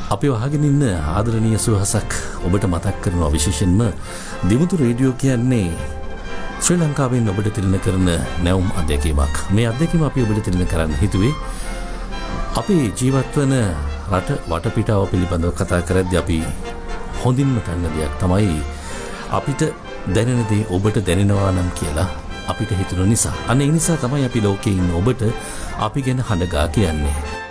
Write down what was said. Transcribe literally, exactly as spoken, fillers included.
අපි වහගෙන ඉන්න ආදරණීය සුවහසක් ඔබට මතක් කරනවා. විශේෂයෙන්ම දිමුතු රේඩියෝ කියන්නේ ශ්‍රී ලංකාවෙන් ඔබට තිළින කරන නැවුම් අධ්‍යක්ීමක්. මේ අධ්‍යක්ීම අපි ඔබට තිළින කරන්න හිතුවේ අපි ජීවත් වන රට වටපිටාව පිළිබඳව කතා කරද්දී අපි හොඳින්ම දන්න දෙයක් තමයි අපිට දැනෙන දේ ඔබට දැනෙනවා නම් කියලා අපිට හිතුන නිසා. අන්න ඒ නිසා තමයි අපි ලෝකේ ඉන්න ඔබට අපි ගැන හඬගා කියන්නේ.